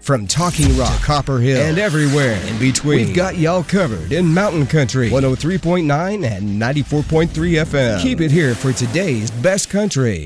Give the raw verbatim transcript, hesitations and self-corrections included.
From Talking Rock to Copper Hill and everywhere in between, we've got y'all covered in Mountain Country, one oh three point nine and ninety-four point three F M. Keep it here for today's best country.